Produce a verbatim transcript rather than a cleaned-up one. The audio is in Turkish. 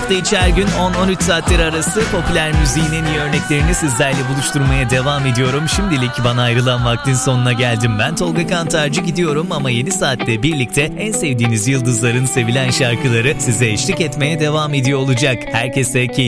Hafta içi her gün on on üç saatleri arası popüler müziğin en iyi örneklerini sizlerle buluşturmaya devam ediyorum. Şimdilik bana ayrılan vaktin sonuna geldim. Ben Tolga Kantarcı gidiyorum ama yeni saatte birlikte en sevdiğiniz yıldızların sevilen şarkıları size eşlik etmeye devam ediyor olacak. Herkese keyifli